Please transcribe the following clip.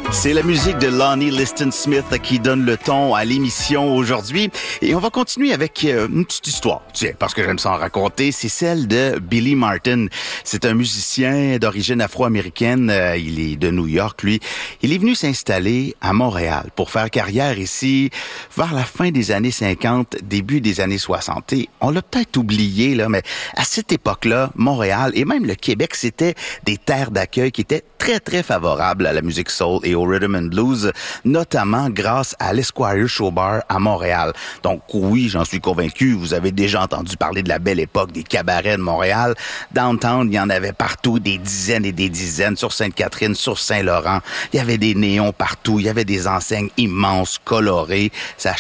C'est la musique de Lonnie Liston Smith qui donne le ton à l'émission aujourd'hui. Et on va continuer avec une petite histoire, tiens, parce que j'aime ça en raconter. C'est celle de Billy Martin. C'est un musicien d'origine afro-américaine. Il est de New York, lui. Il est venu s'installer à Montréal pour faire carrière ici vers la fin des années 50, début des années 60. Et on l'a peut-être oublié, là, mais à cette époque-là, Montréal et même le Québec, c'était des terres d'accueil qui étaient très, très favorables à la musique soul et au rhythm and blues, notamment grâce à l'Esquire Show Bar à Montréal. Donc oui, j'en suis convaincu, vous avez déjà entendu parler de la belle époque des cabarets de Montréal. Downtown, il y en avait partout, des dizaines et des dizaines, sur Sainte-Catherine, sur Saint-Laurent. Il y avait des néons partout, il y avait des enseignes immenses, colorées. Ça